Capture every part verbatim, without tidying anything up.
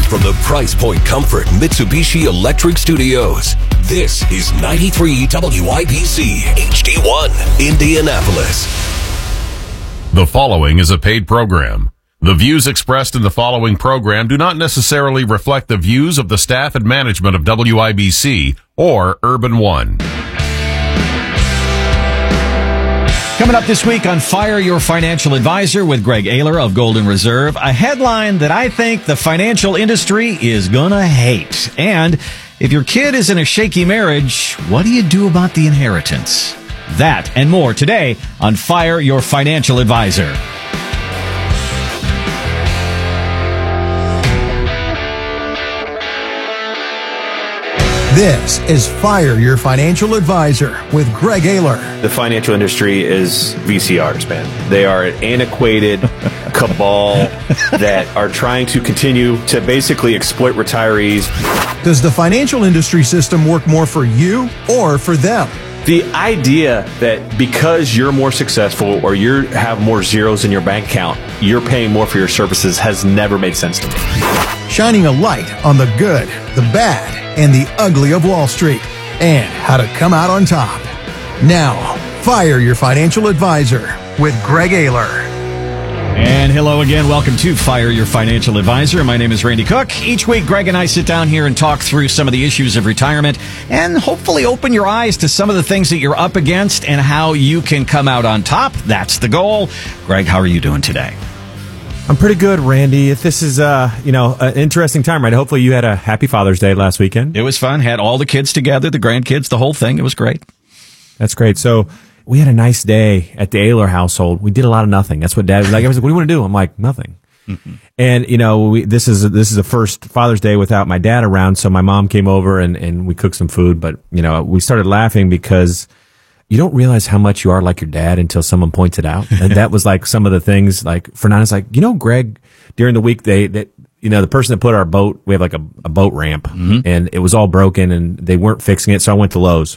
from the Price Point Comfort Mitsubishi Electric Studios. This is ninety-three W I B C H D one, Indianapolis. The following is a paid program. The views expressed in the following program do not necessarily reflect the views of the staff and management of W I B C or Urban One. Coming up this week on Fire Your Financial Advisor with Greg Ayler of Golden Reserve, a headline that I think the financial industry is gonna hate. And if your kid is in a shaky marriage, what do you do about the inheritance? That and more today on Fire Your Financial Advisor. This is Fire Your Financial Advisor with Greg Ayler. The financial industry is V C Rs, man. They are an antiquated cabal that are trying to continue to basically exploit retirees. Does the financial industry system work more for you or for them? The idea that because you're more successful or you have more zeros in your bank account, you're paying more for your services has never made sense to me. Shining a light on the good, the bad, and the ugly of Wall Street, and how to come out on top. Now, Fire Your Financial Advisor with Greg Ayler. And hello again. Welcome to Fire Your Financial Advisor. My name is Randy Cook. Each week, Greg and I sit down here and talk through some of the issues of retirement and hopefully open your eyes to some of the things that you're up against and how you can come out on top. That's the goal. Greg, how are you doing today? I'm pretty good, Randy. If this is, uh, you know, an interesting time, right? Hopefully you had a happy Father's Day last weekend. It was fun. Had all the kids together, the grandkids, the whole thing. It was great. That's great. So we had a nice day at the Ayler household. We did a lot of nothing. That's what Dad was like. I was like, what do you want to do? I'm like, nothing. Mm-hmm. And, you know, we, this is, this is the first Father's Day without my dad around. So my mom came over and, and we cooked some food. But, you know, we started laughing because you don't realize how much you are like your dad until someone points it out. And that was like some of the things, like Fernanda's like, you know, Greg, during the week, they, that, you know, the person that put our boat, we have like a, a boat ramp mm-hmm. and it was all broken and they weren't fixing it. So I went to Lowe's.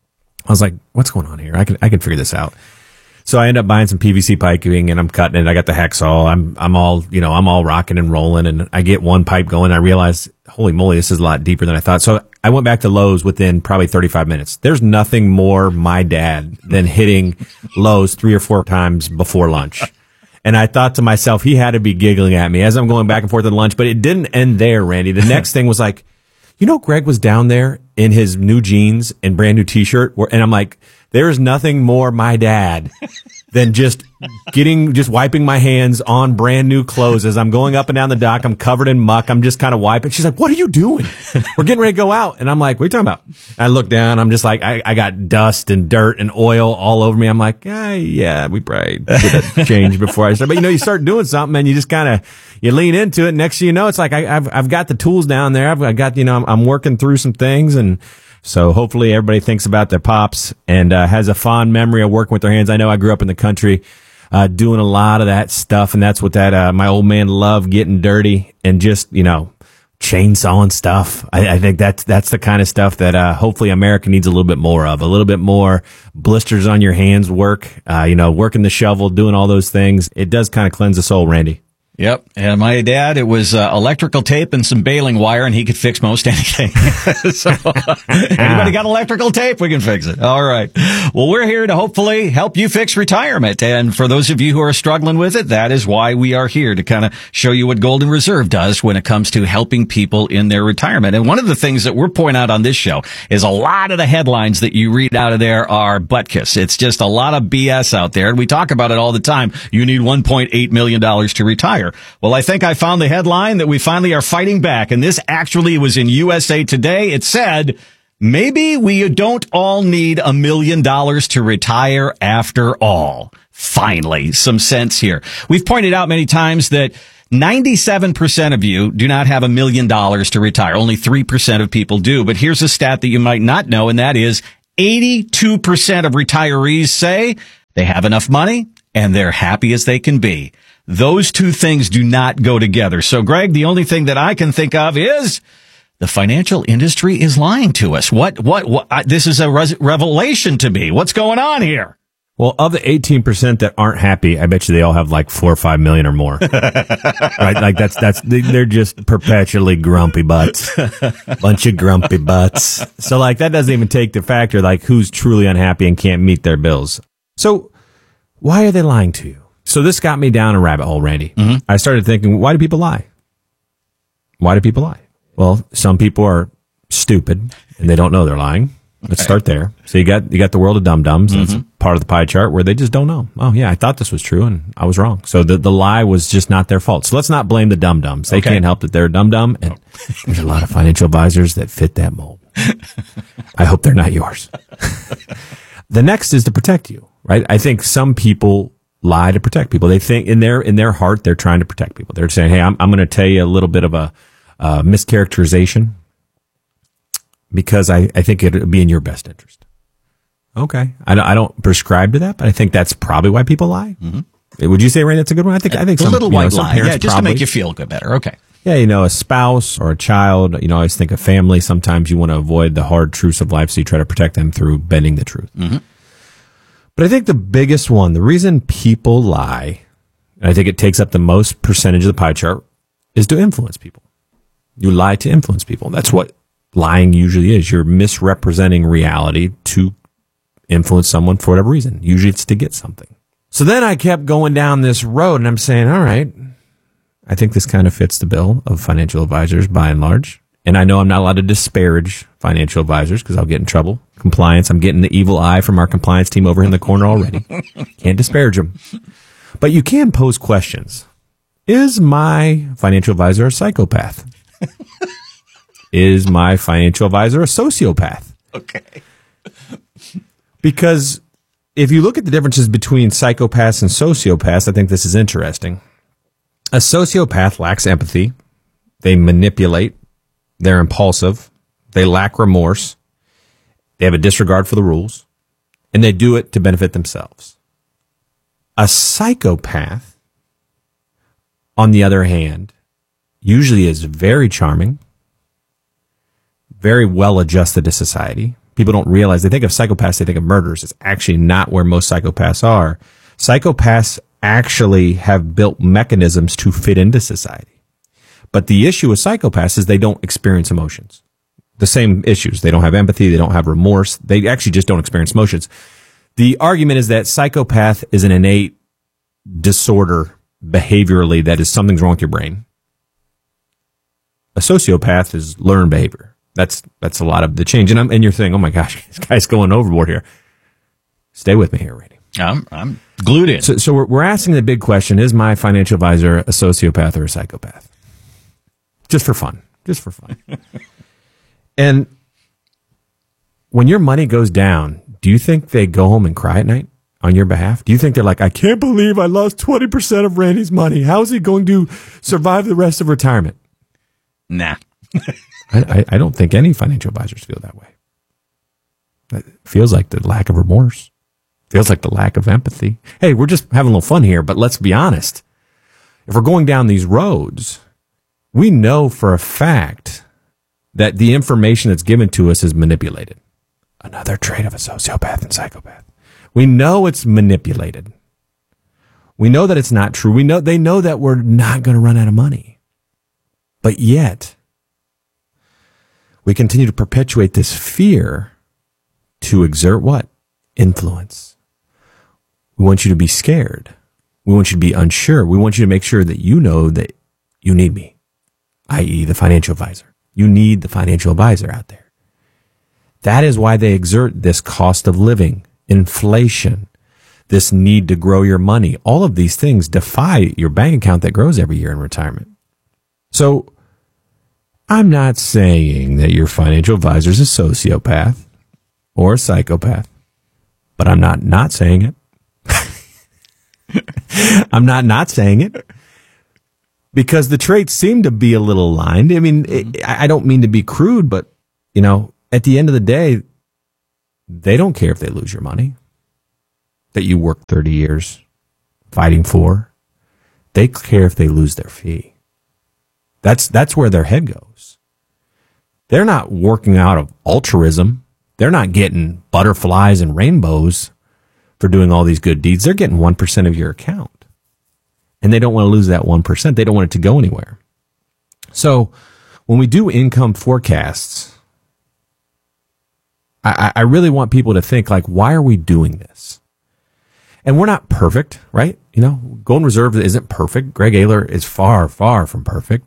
I was like, what's going on here? I can, I can figure this out. So I end up buying some P V C piping and I'm cutting it. I got the hacksaw. I'm, I'm all, you know, I'm all rocking and rolling and I get one pipe going. I realize, holy moly, this is a lot deeper than I thought. So I went back to Lowe's within probably thirty-five minutes. There's nothing more my dad than hitting Lowe's three or four times before lunch. And I thought to myself, he had to be giggling at me as I'm going back and forth at lunch, but it didn't end there, Randy. The next thing was like, you know, Greg was down there in his new jeans and brand new t-shirt. And I'm like, there is nothing more my dad than just getting, just wiping my hands on brand new clothes as I'm going up and down the dock. I'm covered in muck. I'm just kind of wiping. She's like, what are you doing? We're getting ready to go out. And I'm like, what are you talking about? I look down. I'm just like, I, I got dust and dirt and oil all over me. I'm like, ah, yeah, we probably did a change before I start. But you know, you start doing something and you just kind of, you lean into it. Next thing you know, it's like, I, I've, I've got the tools down there. I've I got, you know, I'm, I'm working through some things. And so hopefully everybody thinks about their pops and uh, has a fond memory of working with their hands. I know I grew up in the country uh, doing a lot of that stuff, and that's what that uh, my old man loved, getting dirty and just, you know, chainsawing stuff. I, I think that's that's the kind of stuff that uh, hopefully America needs a little bit more of, a little bit more blisters on your hands work, uh, you know, working the shovel, doing all those things. It does kind of cleanse the soul, Randy. Yep. And my dad, it was uh, electrical tape and some baling wire, and he could fix most anything. So, anybody got electrical tape? We can fix it. All right. Well, we're here to hopefully help you fix retirement. And for those of you who are struggling with it, that is why we are here, to kind of show you what Golden Reserve does when it comes to helping people in their retirement. And one of the things that we're pointing out on this show is a lot of the headlines that you read out of there are butkus. It's just a lot of B S out there. And we talk about it all the time. You need one point eight million dollars to retire. Well, I think I found the headline that we finally are fighting back. And this actually was in U S A Today. It said, maybe we don't all need a million dollars to retire after all. Finally, some sense here. We've pointed out many times that ninety-seven percent of you do not have a million dollars to retire. Only three percent of people do. But here's a stat that you might not know, and that is eighty-two percent of retirees say they have enough money and they're happy as they can be. Those two things do not go together. So, Greg, the only thing that I can think of is the financial industry is lying to us. What, what, what, I, this is a res- revelation to me. What's going on here? Well, of the eighteen percent that aren't happy, I bet you they all have like four or five million or more. Right? Like that's, that's, they're just perpetually grumpy butts. Bunch of grumpy butts. So like that doesn't even take the factor like who's truly unhappy and can't meet their bills. So why are they lying to you? So this got me down a rabbit hole, Randy. Mm-hmm. I started thinking, why do people lie? Why do people lie? Well, some people are stupid and they don't know they're lying. Let's okay. start there. So you got you got the world of dum-dums. Mm-hmm. That's part of the pie chart where they just don't know. Oh, yeah, I thought this was true, and I was wrong. So the, the lie was just not their fault. So let's not blame the dum-dums. They okay. can't help that they're dum-dum, and there's a lot of financial advisors that fit that mold. I hope they're not yours. The next is to protect you, right? I think some people lie to protect people. They think in their in their heart they're trying to protect people. They're saying, hey, I'm, I'm going to tell you a little bit of a uh, mischaracterization, because I, I think it would be in your best interest. Okay. I don't, I don't prescribe to that, but I think that's probably why people lie. Mm-hmm. Would you say, Ray, that's a good one? I think, I think a some, little you white know, lie. Yeah, just probably, to make you feel good better. Okay. Yeah, you know, a spouse or a child, you know, I always think a family, sometimes you want to avoid the hard truths of life, so you try to protect them through bending the truth. Mm-hmm. But I think the biggest one, the reason people lie, and I think it takes up the most percentage of the pie chart, is to influence people. You lie to influence people. That's what lying usually is. You're misrepresenting reality to influence someone for whatever reason. Usually it's to get something. So then I kept going down this road and I'm saying, all right, I think this kind of fits the bill of financial advisors by and large. And I know I'm not allowed to disparage financial advisors because I'll get in trouble. Compliance, I'm getting the evil eye from our compliance team over in the corner already. Can't disparage them. But you can pose questions. Is my financial advisor a psychopath? Is my financial advisor a sociopath? Okay. Because if you look at the differences between psychopaths and sociopaths, I think this is interesting. A sociopath lacks empathy. They manipulate. They're impulsive. They lack remorse. They have a disregard for the rules. And they do it to benefit themselves. A psychopath, on the other hand, usually is very charming, very well adjusted to society. People don't realize, they think of psychopaths, they think of murderers. It's actually not where most psychopaths are. Psychopaths actually have built mechanisms to fit into society. But the issue with psychopaths is they don't experience emotions. The same issues. They don't have empathy. They don't have remorse. They actually just don't experience emotions. The argument is that psychopath is an innate disorder behaviorally, that is something's wrong with your brain. A sociopath is learned behavior. That's that's a lot of the change. And I'm and you're saying, oh my gosh, this guy's going overboard here. Stay with me here, Randy. I'm I'm glued in. So, so we're we're asking the big question: is my financial advisor a sociopath or a psychopath? Just for fun, just for fun. And when your money goes down, do you think they go home and cry at night on your behalf? Do you think they're like, I can't believe I lost twenty percent of Randy's money. How is he going to survive the rest of retirement? Nah. I, I, I don't think any financial advisors feel that way. It feels like the lack of remorse. Feels like the lack of empathy. Hey, we're just having a little fun here, but let's be honest. If we're going down these roads, we know for a fact that the information that's given to us is manipulated. Another trait of a sociopath and psychopath. We know it's manipulated. We know that it's not true. We know they know that we're not going to run out of money. But yet, we continue to perpetuate this fear to exert what? Influence. We want you to be scared. We want you to be unsure. We want you to make sure that you know that you need me, that is the financial advisor. You need the financial advisor out there. That is why they exert this cost of living, inflation, this need to grow your money. All of these things defy your bank account that grows every year in retirement. So I'm not saying that your financial advisor is a sociopath or a psychopath, but I'm not not saying it. I'm not not saying it because the traits seem to be a little aligned. I mean, it, I don't mean to be crude, but, you know, at the end of the day, they don't care if they lose your money that you worked thirty years fighting for. They care if they lose their fee. That's that's where their head goes. They're not working out of altruism. They're not getting butterflies and rainbows for doing all these good deeds. They're getting one percent of your account. And they don't want to lose that one percent. They don't want it to go anywhere. So when we do income forecasts, I, I really want people to think, like, why are we doing this? And we're not perfect, right? You know, Golden Reserve isn't perfect. Greg Ayler is far, far from perfect.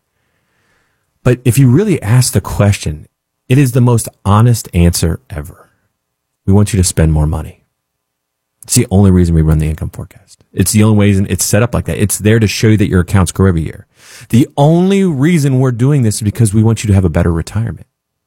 But if you really ask the question, it is the most honest answer ever. We want you to spend more money. It's the only reason we run the income forecast. It's the only reason it's set up like that. It's there to show you that your accounts grow every year. The only reason we're doing this is because we want you to have a better retirement.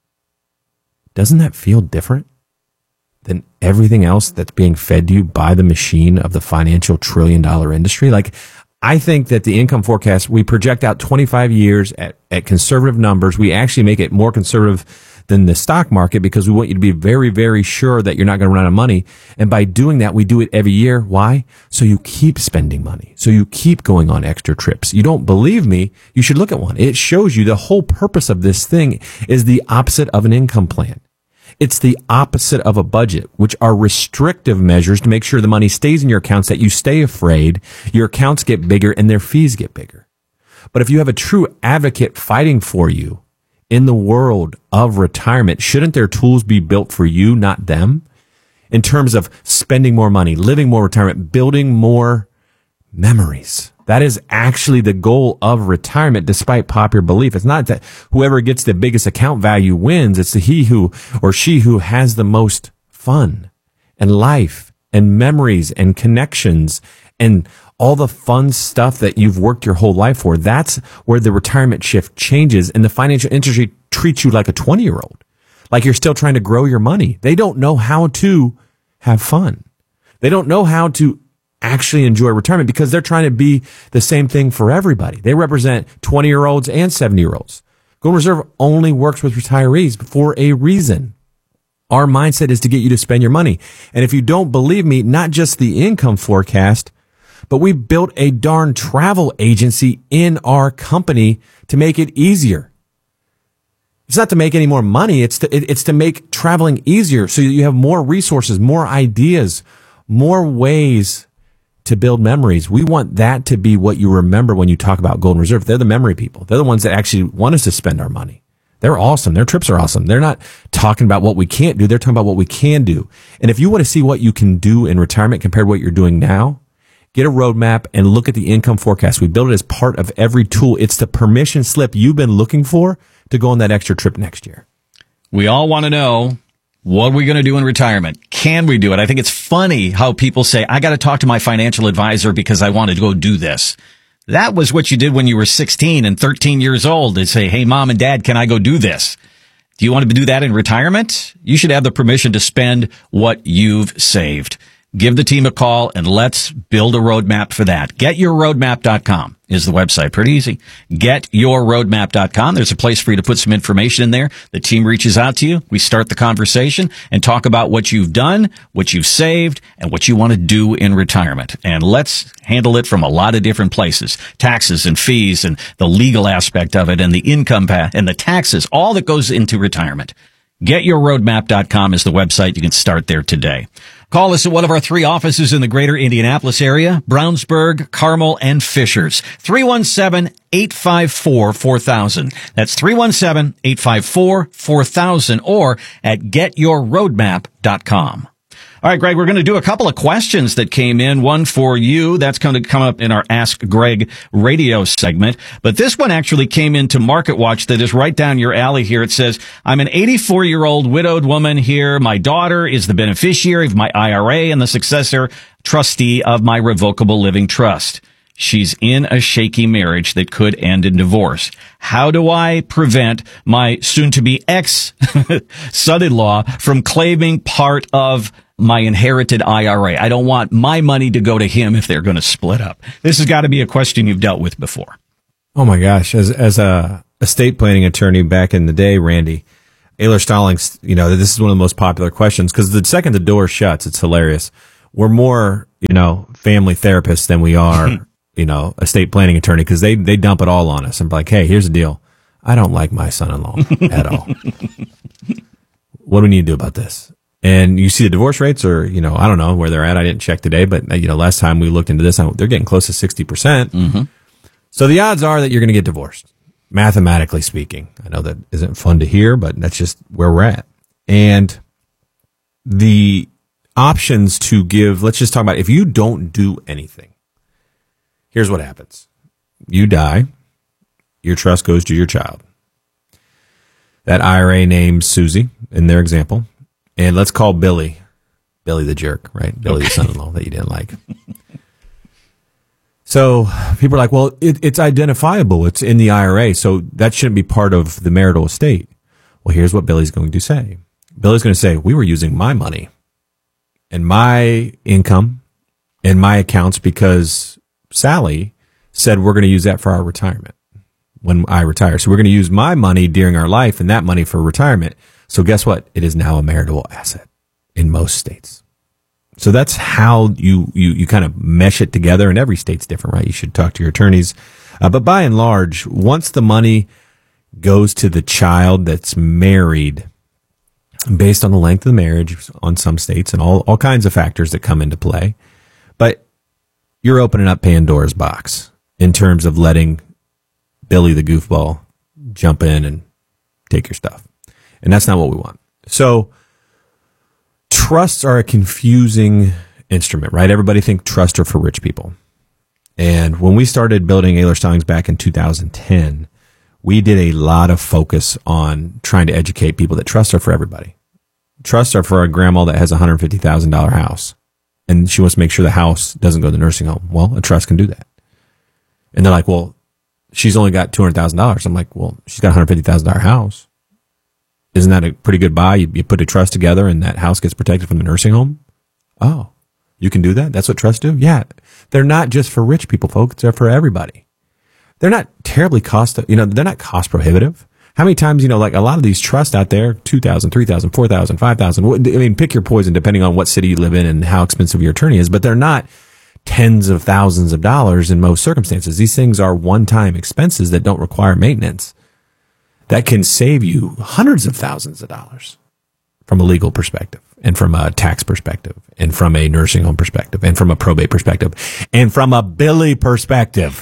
Doesn't that feel different than everything else that's being fed to you by the machine of the financial trillion dollar industry? Like, I think that the income forecast, we project out twenty-five years at, at conservative numbers. We actually make it more conservative than the stock market because we want you to be very, very sure that you're not going to run out of money. And by doing that, we do it every year. Why? So you keep spending money. So you keep going on extra trips. You don't believe me? You should look at one. It shows you the whole purpose of this thing is the opposite of an income plan. It's the opposite of a budget, which are restrictive measures to make sure the money stays in your accounts, that you stay afraid, your accounts get bigger, and their fees get bigger. But if you have a true advocate fighting for you in the world of retirement, shouldn't their tools be built for you, not them? In terms of spending more money, living more retirement, building more memories. That is actually the goal of retirement, despite popular belief. It's not that whoever gets the biggest account value wins. It's the he who or she who has the most fun and life and memories and connections and all the fun stuff that you've worked your whole life for. That's where the retirement shift changes, and the financial industry treats you like a twenty-year-old, like you're still trying to grow your money. They don't know how to have fun. They don't know how to actually enjoy retirement because they're trying to be the same thing for everybody. They represent twenty-year-olds and seventy-year-olds. Golden Reserve only works with retirees for a reason. Our mindset is to get you to spend your money. And if you don't believe me, not just the income forecast, but we built a darn travel agency in our company to make it easier. It's not to make any more money. It's to, it, it's to make traveling easier so you have more resources, more ideas, more ways to build memories. We want that to be what you remember when you talk about Golden Reserve. They're the memory people. They're the ones that actually want us to spend our money. They're awesome. Their trips are awesome. They're not talking about what we can't do. They're talking about what we can do. And if you want to see what you can do in retirement compared to what you're doing now, get a roadmap and look at the income forecast. We build it as part of every tool. It's the permission slip you've been looking for to go on that extra trip next year. We all want to know, what are we going to do in retirement? Can we do it? I think it's funny how people say, I got to talk to my financial advisor because I want to go do this. That was what you did when you were sixteen and thirteen years old. They'd say, hey, mom and dad, can I go do this? Do you want to do that in retirement? You should have the permission to spend what you've saved. Give the team a call and let's build a roadmap for that. get your roadmap dot com is the website. Pretty easy. get your roadmap dot com. There's a place for you to put some information in there. The team reaches out to you. We start the conversation and talk about what you've done, what you've saved, and what you want to do in retirement. And let's handle it from a lot of different places. Taxes and fees and the legal aspect of it and the income path and the taxes, all that goes into retirement. get your roadmap dot com is the website. You can start there today. Call us at one of our three offices in the greater Indianapolis area, Brownsburg, Carmel, and Fishers. three one seven, eight five four, four thousand. That's three one seven, eight five four, four thousand or at get your roadmap dot com. All right, Greg, we're going to do a couple of questions that came in. One for you. That's going to come up in our Ask Greg radio segment. But this one actually came into Market Watch that is right down your alley here. It says, I'm an eighty-four-year-old widowed woman here. My daughter is the beneficiary of my I R A and the successor trustee of my revocable living trust. She's in a shaky marriage that could end in divorce. How do I prevent my soon-to-be ex-son-in-law from claiming part of my inherited I R A? I don't want my money to go to him if they're going to split up. This has got to be a question you've dealt with before. Oh my gosh. As, as a estate planning attorney back in the day, Randy, Ayler Stallings, you know, this is one of the most popular questions because the second the door shuts, it's hilarious. We're more, you know, family therapists than we are, you know, estate planning attorney because they, they dump it all on us and be like, hey, here's the deal. I don't like my son-in-law at all. What do we need to do about this? And you see the divorce rates are, you know, I don't know where they're at. I didn't check today, but, you know, last time we looked into this, they're getting close to sixty percent. Mm-hmm. So the odds are that you're going to get divorced, mathematically speaking. I know that isn't fun to hear, but that's just where we're at. And the options to give, let's just talk about if you don't do anything. Here's what happens. You die. Your trust goes to your child. That I R A names Susie in their example. And let's call Billy, Billy the jerk, right? Billy okay. the son-in-law that you didn't like. So people are like, well, it, it's identifiable. It's in the I R A, so that shouldn't be part of the marital estate. Well, here's what Billy's going to say. Billy's going to say, we were using my money and my income and my accounts because Sally said we're going to use that for our retirement when I retire. So we're going to use my money during our life and that money for retirement. So guess what? It is now a marital asset in most states. So that's how you, you, you kind of mesh it together, and every state's different, right? You should talk to your attorneys. Uh, but by and large, once the money goes to the child that's married, based on the length of the marriage on some states and all, all kinds of factors that come into play, but you're opening up Pandora's box in terms of letting Billy the goofball jump in and take your stuff. And that's not what we want. So trusts are a confusing instrument, right? Everybody think trusts are for rich people. And when we started building Aylor Stallings back in two thousand ten, we did a lot of focus on trying to educate people that trusts are for everybody. Trusts are for a grandma that has a one hundred fifty thousand dollars house, and she wants to make sure the house doesn't go to the nursing home. Well, a trust can do that. And they're like, well, she's only got two hundred thousand dollars. I'm like, well, she's got a one hundred fifty thousand dollars house. Isn't that a pretty good buy? You, you put a trust together and that house gets protected from the nursing home? Oh, you can do that? That's what trusts do? Yeah. They're not just for rich people, folks. They're for everybody. They're not terribly cost, you know, they're not cost prohibitive. How many times, you know, like a lot of these trusts out there, two thousand, three thousand, four thousand, five thousand, I mean, pick your poison depending on what city you live in and how expensive your attorney is, but they're not tens of thousands of dollars in most circumstances. These things are one-time expenses that don't require maintenance. That can save you hundreds of thousands of dollars from a legal perspective and from a tax perspective and from a nursing home perspective and from a probate perspective and from a Billy perspective.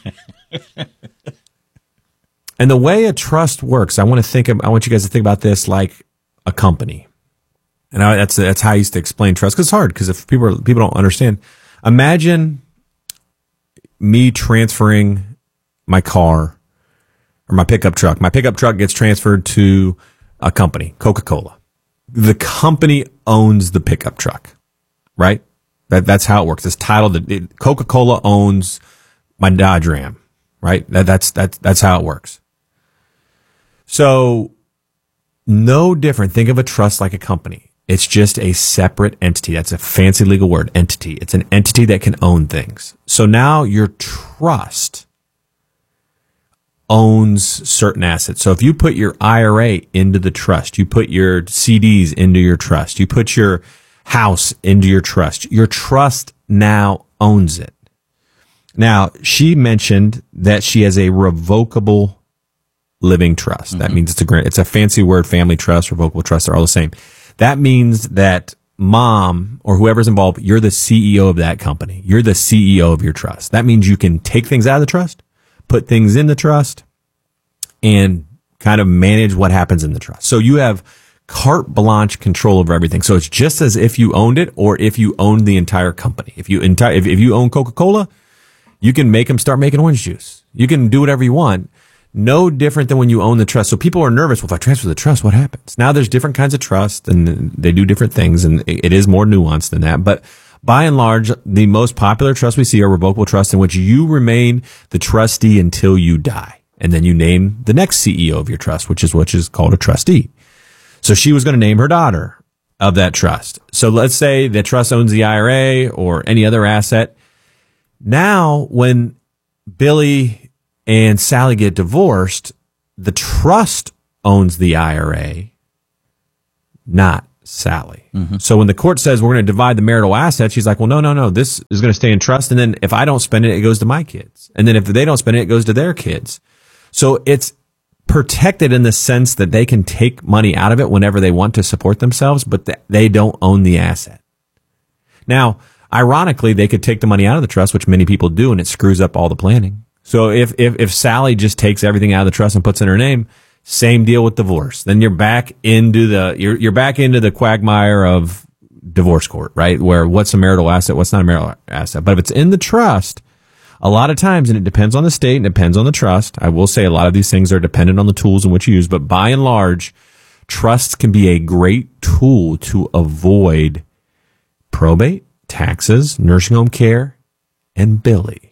And the way a trust works, I want to think of, I want you guys to think about this like a company. And I, that's, that's how I used to explain trust, because it's hard, because if people are, people don't understand. Imagine me transferring my car or my pickup truck. My pickup truck gets transferred to a company, Coca-Cola. The company owns the pickup truck, right? That, that's how it works. It's titled, it, Coca-Cola owns my Dodge Ram, right? That, that's, that's, that's how it works. So no different. Think of a trust like a company. It's just a separate entity. That's a fancy legal word, entity. It's an entity that can own things. So now your trust owns certain assets. So if you put your I R A into the trust, you put your C Ds into your trust, you put your house into your trust, your trust now owns it. Now, she mentioned that she has a revocable living trust. Mm-hmm. That means it's a grant. It's a fancy word, family trust, revocable trust. They're all the same. That means that mom or whoever's involved, you're the C E O of that company. You're the C E O of your trust. That means you can take things out of the trust, put things in the trust, and kind of manage what happens in the trust. So you have carte blanche control over everything. So it's just as if you owned it or if you owned the entire company. If you entire, if, if you own Coca-Cola, you can make them start making orange juice. You can do whatever you want. No different than when you own the trust. So people are nervous. Well, if I transfer the trust, what happens? Now there's different kinds of trust and they do different things, and it is more nuanced than that. But by and large, the most popular trusts we see are revocable trusts in which you remain the trustee until you die. And then you name the next C E O of your trust, which is which is called a trustee. So she was going to name her daughter of that trust. So let's say the trust owns the I R A or any other asset. Now, when Billy and Sally get divorced, the trust owns the I R A, not Sally. Mm-hmm. So when the court says we're going to divide the marital assets, she's like, well, no, no, no, this is going to stay in trust. And then if I don't spend it, it goes to my kids. And then if they don't spend it, it goes to their kids. So it's protected in the sense that they can take money out of it whenever they want to support themselves, but th- they don't own the asset. Now, ironically, they could take the money out of the trust, which many people do, and it screws up all the planning. So if, if, if Sally just takes everything out of the trust and puts it in her name, same deal with divorce. Then you're back into the, you're, you're back into the quagmire of divorce court, right? Where what's a marital asset, what's not a marital asset. But if it's in the trust, a lot of times, and it depends on the state and depends on the trust. I will say a lot of these things are dependent on the tools in which you use, but by and large, trusts can be a great tool to avoid probate, taxes, nursing home care, and Billy.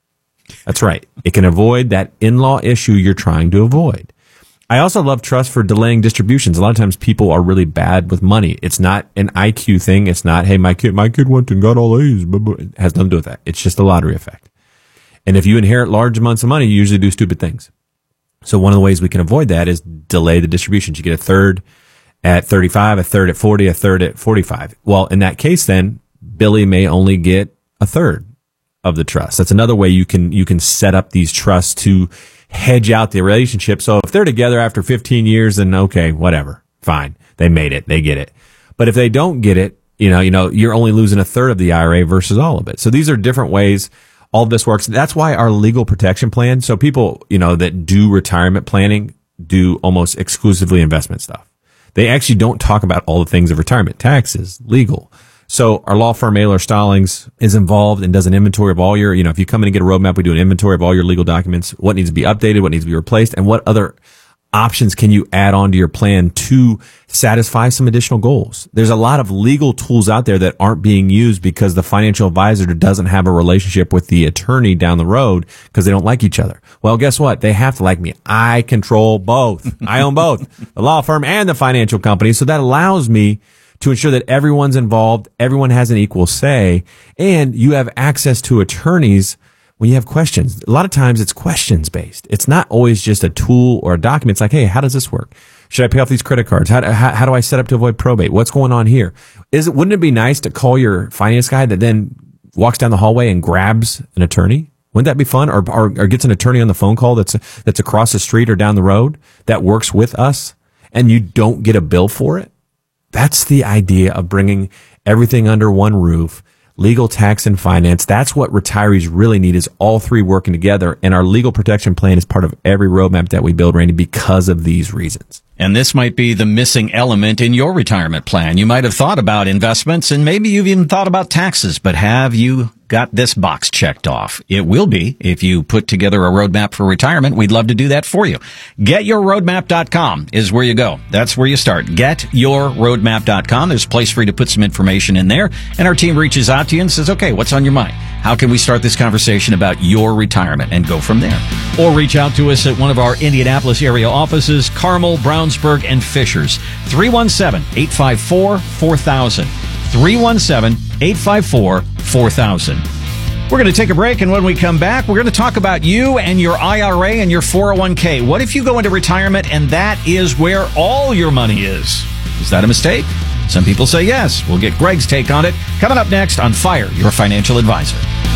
That's right. It can avoid that in-law issue you're trying to avoid. I also love trust for delaying distributions. A lot of times people are really bad with money. It's not an I Q thing. It's not, hey, my kid, my kid went and got all A's. It has nothing to do with that. It's just a lottery effect. And if you inherit large amounts of money, you usually do stupid things. So one of the ways we can avoid that is delay the distributions. You get a third at thirty-five, a third at forty, a third at forty-five. Well, in that case, then Billy may only get a third of the trust. That's another way you can, you can set up these trusts to hedge out the relationship. So if they're together after fifteen years, then okay, whatever, fine. They made it. They get it. But if they don't get it, you know, you know, you're only losing a third of the I R A versus all of it. So these are different ways all of this works. That's why our legal protection plan. So people, you know, that do retirement planning do almost exclusively investment stuff. They actually don't talk about all the things of retirement, taxes, legal. So our law firm, Ayler Stallings, is involved and does an inventory of all your, you know, if you come in and get a roadmap, we do an inventory of all your legal documents, what needs to be updated, what needs to be replaced, and what other options can you add on to your plan to satisfy some additional goals. There's a lot of legal tools out there that aren't being used because the financial advisor doesn't have a relationship with the attorney down the road because they don't like each other. Well, guess what? They have to like me. I control both. I own both, the law firm and the financial company. So that allows me to ensure that everyone's involved, everyone has an equal say, and you have access to attorneys when you have questions. A lot of times it's questions based. It's not always just a tool or a document. It's like, hey, how does this work? Should I pay off these credit cards? How, how, how do I set up to avoid probate? What's going on here? Is it, wouldn't it be nice to call your finance guy that then walks down the hallway and grabs an attorney? Wouldn't that be fun? Or, or, or gets an attorney on the phone call that's, that's across the street or down the road that works with us and you don't get a bill for it? That's the idea of bringing everything under one roof. Legal, tax, and finance. That's what retirees really need, is all three working together. And our legal protection plan is part of every roadmap that we build, Randy, because of these reasons. And this might be the missing element in your retirement plan. You might have thought about investments and maybe you've even thought about taxes, but have you got this box checked off? It will be if you put together a roadmap for retirement. We'd love to do that for you. get your roadmap dot com is where you go. That's where you start. get your roadmap dot com. There's a place for you to put some information in there. And our team reaches out to you and says, okay, what's on your mind? How can we start this conversation about your retirement, and go from there? Or reach out to us at one of our Indianapolis area offices, Carmel, Brownsburg, and Fishers. three one seven, eight five four, four thousand. three one seven, eight five four, four thousand. We're going to take a break, and when we come back, we're going to talk about you and your I R A and your four oh one k. What if you go into retirement and that is where all your money is? Is that a mistake? Some people say yes. We'll get Greg's take on it coming up next on Fire Your Financial Advisor.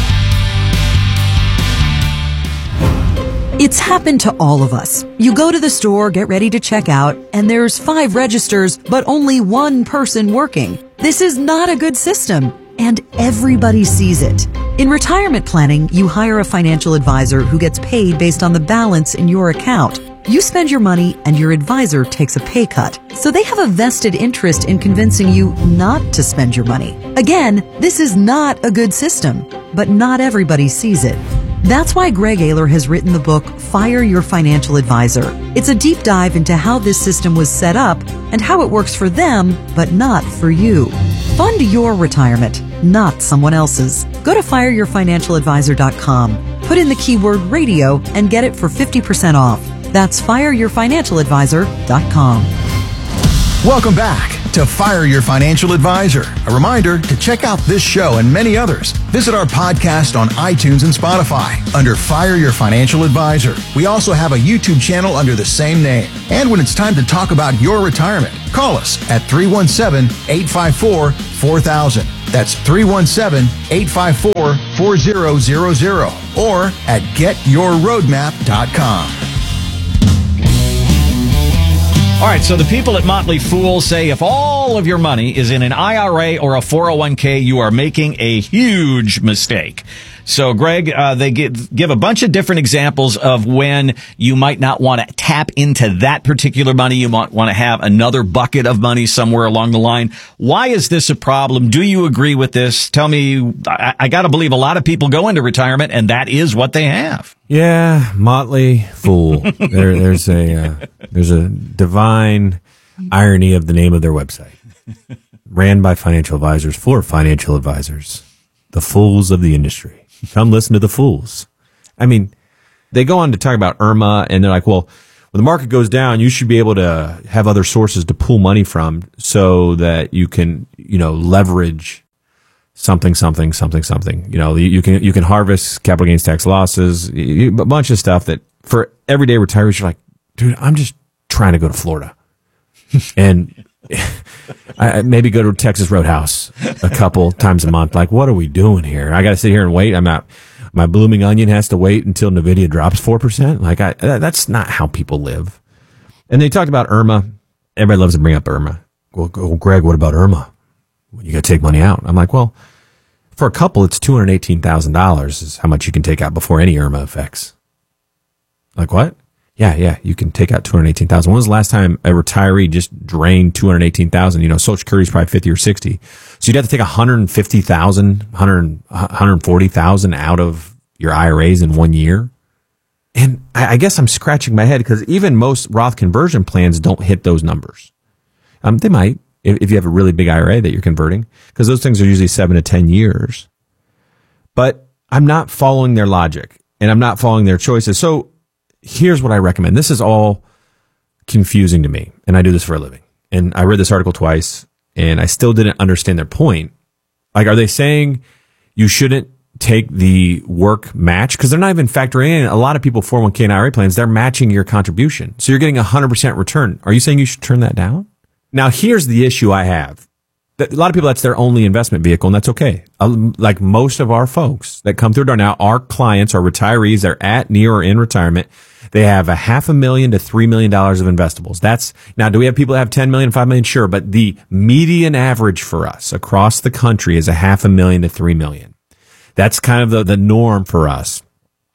It's happened to all of us. You go to the store, get ready to check out, and there's five registers, but only one person working. This is not a good system, and everybody sees it. In retirement planning, you hire a financial advisor who gets paid based on the balance in your account. You spend your money and your advisor takes a pay cut. So they have a vested interest in convincing you not to spend your money. Again, this is not a good system, but not everybody sees it. That's why Greg Ayler has written the book, Fire Your Financial Advisor. It's a deep dive into how this system was set up and how it works for them, but not for you. Fund your retirement, not someone else's. Go to fire your financial advisor dot com. Put in the keyword radio and get it for fifty percent off. That's fire your financial advisor dot com. Welcome back to Fire Your Financial Advisor. A reminder to check out this show and many others. Visit our podcast on iTunes and Spotify under Fire Your Financial Advisor. We also have a YouTube channel under the same name. And when it's time to talk about your retirement, call us at three one seven, eight five four, four thousand. That's three one seven, eight five four, four zero zero zero or at get your roadmap dot com. All right, so the people at Motley Fool say if all of your money is in an I R A or a four oh one k, you are making a huge mistake. So, Greg, uh, they give, give a bunch of different examples of when you might not want to tap into that particular money. You might want to have another bucket of money somewhere along the line. Why is this a problem? Do you agree with this? Tell me, I, I got to believe a lot of people go into retirement, and that is what they have. Yeah, Motley Fool. there, there's a uh, there's a divine irony of the name of their website. Ran by financial advisors for financial advisors. The fools of the industry. Come listen to the fools. I mean, they go on to talk about IRMA, and they're like, well, when the market goes down, you should be able to have other sources to pull money from so that you can, you know, leverage something, something, something, something. You know, you, you can you can harvest capital gains tax losses, you, a bunch of stuff that for everyday retirees, you're like, dude, I'm just trying to go to Florida. And I maybe go to Texas Roadhouse a couple times a month. Like, what are we doing here? I got to sit here and wait. I'm not, my blooming onion has to wait until NVIDIA drops four percent. Like, I, that's not how people live. And they talked about IRMA. Everybody loves to bring up IRMA. Well, well Greg, what about IRMA? You got to take money out. I'm like, well, for a couple, it's two hundred eighteen thousand dollars is how much you can take out before any IRMA effects. Like, what? Yeah, yeah, you can take out two hundred eighteen thousand. When was the last time a retiree just drained two hundred eighteen thousand? You know, Social Security's probably fifty or sixty. So you'd have to take one hundred fifty thousand, one hundred, one hundred forty thousand out of your I R As in one year. And I, I guess I'm scratching my head because even most Roth conversion plans don't hit those numbers. Um, they might if, if you have a really big I R A that you're converting, because those things are usually seven to ten years. But I'm not following their logic and I'm not following their choices. So here's what I recommend. This is all confusing to me, and I do this for a living. And I read this article twice, and I still didn't understand their point. Like, are they saying you shouldn't take the work match? Because they're not even factoring in. A lot of people, four oh one k and I R A plans, they're matching your contribution. So you're getting a one hundred percent return. Are you saying you should turn that down? Now, here's the issue I have. A lot of people, that's their only investment vehicle, and that's okay. Like most of our folks that come through our now, our clients, our retirees, they're at, near, or in retirement. They have a half a million to three million dollars of investables. That's now. Do we have people that have ten million, five million? Sure, but the median average for us across the country is a half a million to three million. That's kind of the the norm for us.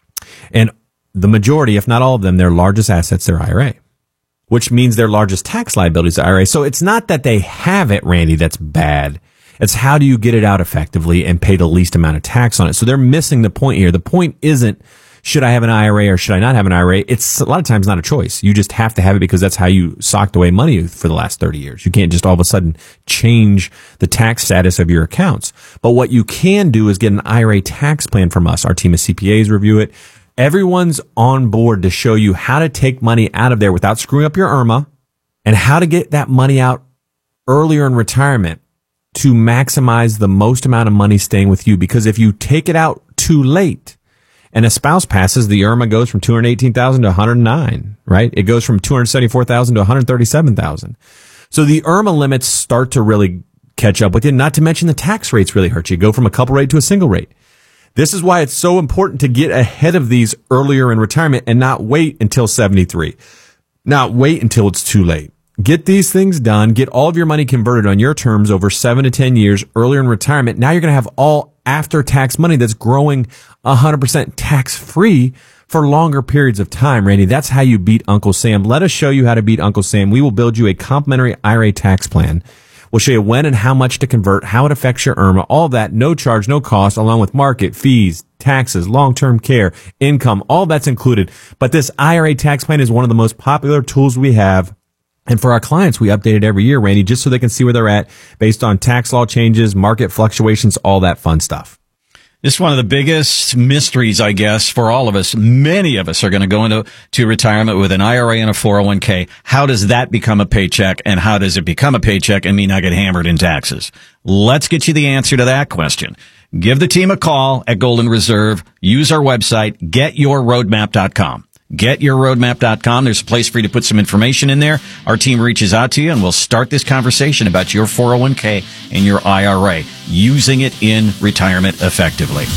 And the majority, if not all of them, their largest assets, their I R A, which means their largest tax liabilities, I R A. So it's not that they have it, Randy, that's bad. It's how do you get it out effectively and pay the least amount of tax on it. So they're missing the point here. The point isn't, should I have an I R A or should I not have an I R A? It's a lot of times not a choice. You just have to have it because that's how you socked away money for the last thirty years. You can't just all of a sudden change the tax status of your accounts. But what you can do is get an I R A tax plan from us. Our team of C P As review it. Everyone's on board to show you how to take money out of there without screwing up your IRMA and how to get that money out earlier in retirement to maximize the most amount of money staying with you. Because if you take it out too late, and a spouse passes, the IRMA goes from two hundred eighteen thousand to one hundred nine, right? It goes from two hundred seventy-four thousand to one hundred thirty-seven thousand. So the IRMA limits start to really catch up with you. Not to mention the tax rates really hurt you. Go from a couple rate to a single rate. This is why it's so important to get ahead of these earlier in retirement and not wait until seventy-three. Not wait until it's too late. Get these things done. Get all of your money converted on your terms over seven to ten years earlier in retirement. Now you're going to have all after-tax money that's growing one hundred percent tax-free for longer periods of time, Randy. That's how you beat Uncle Sam. Let us show you how to beat Uncle Sam. We will build you a complimentary I R A tax plan. We'll show you when and how much to convert, how it affects your IRMA, all that, no charge, no cost, along with market, fees, taxes, long-term care, income, all that's included. But this I R A tax plan is one of the most popular tools we have. And for our clients, we update it every year, Randy, just so they can see where they're at based on tax law changes, market fluctuations, all that fun stuff. This is one of the biggest mysteries, I guess, for all of us. Many of us are going to go into to retirement with an I R A and a four oh one k. How does that become a paycheck, and how does it become a paycheck and me not get hammered in taxes? Let's get you the answer to that question. Give the team a call at Golden Reserve. Use our website, get your roadmap dot com. get your roadmap dot com. There's a place for you to put some information in there. Our team reaches out to you, and we'll start this conversation about your four oh one k and your I R A, using it in retirement effectively.